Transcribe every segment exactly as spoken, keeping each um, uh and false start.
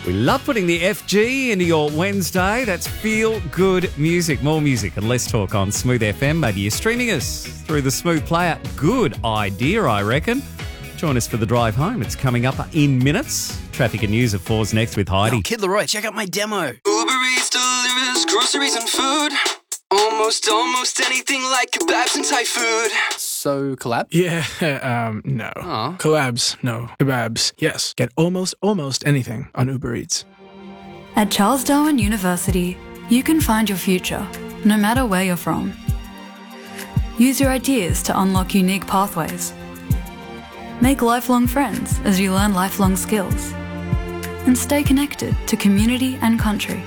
We love putting the F G into your Wednesday. That's feel good music. More music and less talk on Smooth F M. Maybe you're streaming us through the Smooth player. Good idea, I reckon. Join us for the drive home. It's coming up in minutes. Traffic and news at four's next with Heidi. Oh, Kid Leroy, check out my demo. Uber Eats delivers groceries and food. Almost, almost anything like kebabs and Thai food. So, collab? Yeah, um, no. Aw. Collabs, no. Kebabs, yes. Get almost, almost anything on Uber Eats. At Charles Darwin University, you can find your future, no matter where you're from. Use your ideas to unlock unique pathways. Make lifelong friends as you learn lifelong skills. And stay connected to community and country.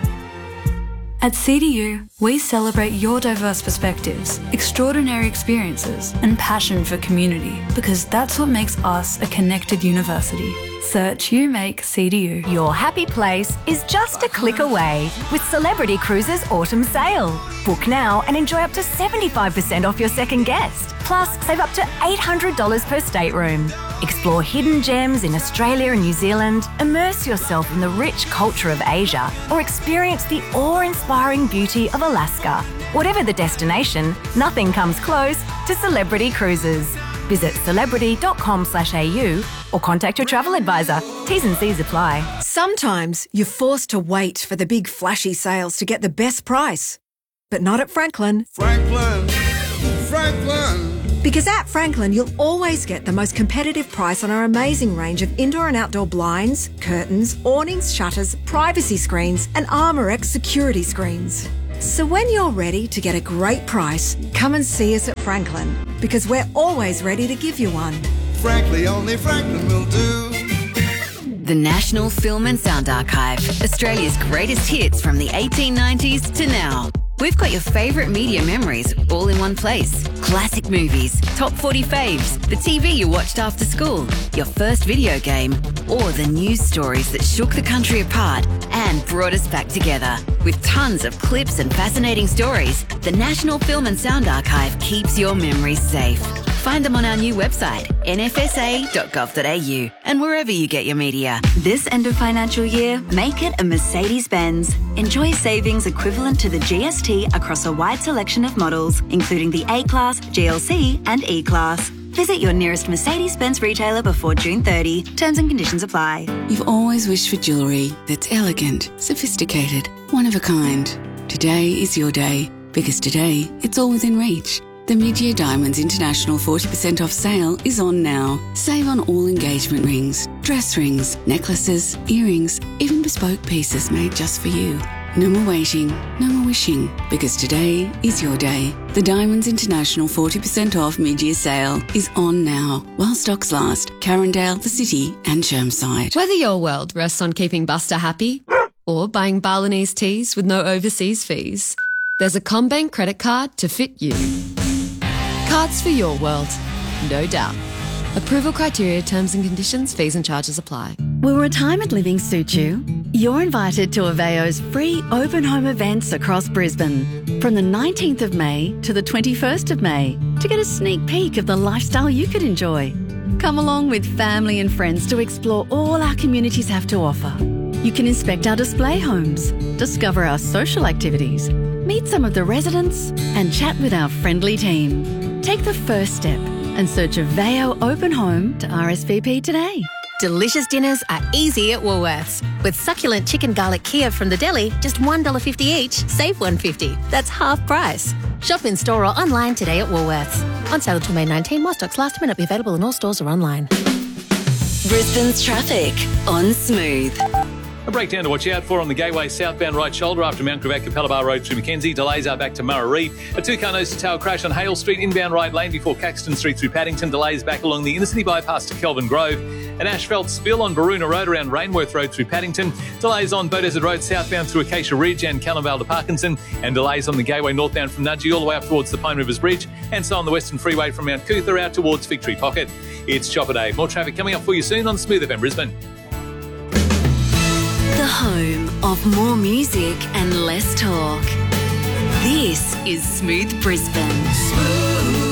At C D U, we celebrate your diverse perspectives, extraordinary experiences, and passion for community, because that's what makes us a connected university. Search You Make C D U. Your happy place is just a click away with Celebrity Cruises Autumn Sale. Book now and enjoy up to seventy-five percent off your second guest. Plus, save up to eight hundred dollars per stateroom. Explore hidden gems in Australia and New Zealand, immerse yourself in the rich culture of Asia, or experience the awe-inspiring beauty of Alaska. Whatever the destination, nothing comes close to Celebrity Cruises. Visit celebrity.com slash AU or contact your travel advisor. T's and C's apply. Sometimes you're forced to wait for the big flashy sales to get the best price. But not at Franklin. Franklin, Franklin. Because at Franklin, you'll always get the most competitive price on our amazing range of indoor and outdoor blinds, curtains, awnings, shutters, privacy screens, and Armor-X security screens. So when you're ready to get a great price, come and see us at Franklin, because we're always ready to give you one. Frankly, only Franklin will do. The National Film and Sound Archive, Australia's greatest hits from the eighteen nineties to now. We've got your favourite media memories all in one place. Classic movies, top forty faves, the T V you watched after school, your first video game, or the news stories that shook the country apart and brought us back together. With tons of clips and fascinating stories, the National Film and Sound Archive keeps your memories safe. Find them on our new website, n f s a dot gov dot a u, and wherever you get your media. This end of financial year, make it a Mercedes-Benz. Enjoy savings equivalent to the G S T across a wide selection of models, including the A-Class, G L C and E-Class. Visit your nearest Mercedes-Benz retailer before June thirtieth. Terms and conditions apply. You've always wished for jewellery that's elegant, sophisticated, one of a kind. Today is your day, because today it's all within reach. The Mid-Year Diamonds International forty percent off sale is on now. Save on all engagement rings, dress rings, necklaces, earrings, even bespoke pieces made just for you. No more waiting, no more wishing, because today is your day. The Diamonds International forty percent off mid-year sale is on now, while stocks last. Carindale, the City and Chermside. Whether your world rests on keeping Buster happy or buying Balinese teas with no overseas fees, there's a CommBank credit card to fit you. Cards for your world, no doubt. Approval criteria, terms and conditions, fees and charges apply. Will retirement living suit you? You're invited to Aveo's free open home events across Brisbane from the nineteenth of May to the twenty-first of May to get a sneak peek of the lifestyle you could enjoy. Come along with family and friends to explore all our communities have to offer. You can inspect our display homes, discover our social activities, meet some of the residents and chat with our friendly team. Take the first step and search Aveo Open Home to R S V P today. Delicious dinners are easy at Woolworths. With succulent chicken garlic Kheer from the deli, just one dollar fifty each, save one dollar fifty. That's half price. Shop in store or online today at Woolworths. On sale until May nineteenth, while stocks last, may not be available in all stores or online. Brisbane's traffic on Smooth. A breakdown to watch out for on the Gateway southbound right shoulder after Mount Gravatt Capella Bar Road through Mackenzie. Delays are back to Murray. A two-car nose-to-tail crash on Hale Street inbound right lane before Caxton Street through Paddington. Delays back along the inner-city bypass to Kelvin Grove. An asphalt spill on Baroona Road around Rainworth Road through Paddington. Delays on Beaudesert Road southbound through Acacia Ridge and Callumvale to Parkinson. And delays on the Gateway northbound from Nudgee all the way up towards the Pine Rivers Bridge. And so on the Western Freeway from Mount Cootha out towards Victory Pocket. It's Chopper Day. More traffic coming up for you soon on Smooth F M Brisbane. The home of more music and less talk. This is Smooth Brisbane. Smooth.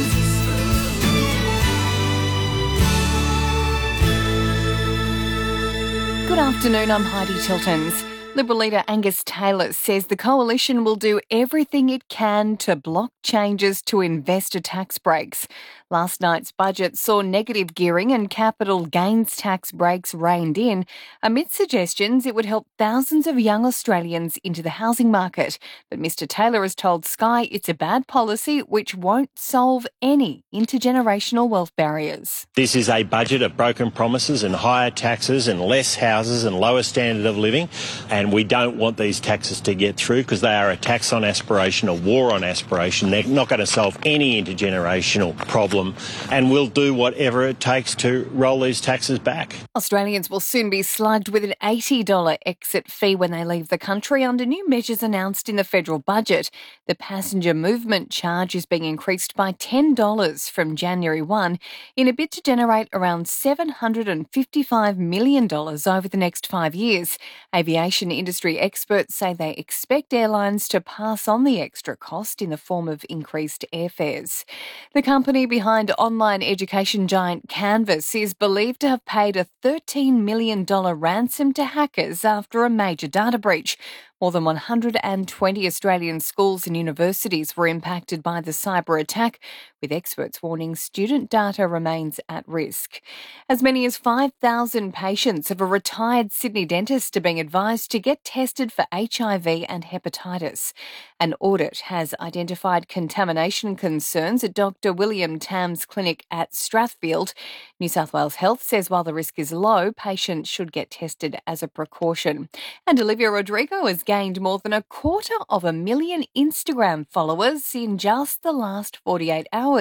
Good afternoon, I'm Heidi Tiltons. Liberal leader Angus Taylor says the coalition will do everything it can to block changes to investor tax breaks. Last night's budget saw negative gearing and capital gains tax breaks reined in, amid suggestions it would help thousands of young Australians into the housing market. But Mr Taylor has told Sky it's a bad policy which won't solve any intergenerational wealth barriers. This is a budget of broken promises and higher taxes and less houses and lower standard of living. And we don't want these taxes to get through because they are a tax on aspiration, a war on aspiration. They're not going to solve any intergenerational problem, and we'll do whatever it takes to roll these taxes back. Australians will soon be slugged with an eighty dollars exit fee when they leave the country under new measures announced in the federal budget. The passenger movement charge is being increased by ten dollars from January first in a bid to generate around seven hundred fifty-five million dollars over the next five years. Aviation industry experts say they expect airlines to pass on the extra cost in the form of increased airfares. The company behind online education giant Canvas is believed to have paid a thirteen million dollars ransom to hackers after a major data breach. More than one hundred twenty Australian schools and universities were impacted by the cyber attack, with experts warning student data remains at risk. As many as five thousand patients of a retired Sydney dentist are being advised to get tested for H I V and hepatitis. An audit has identified contamination concerns at Doctor William Tam's clinic at Strathfield. New South Wales Health says while the risk is low, patients should get tested as a precaution. And Olivia Rodrigo has gained more than a quarter of a million Instagram followers in just the last forty-eight hours.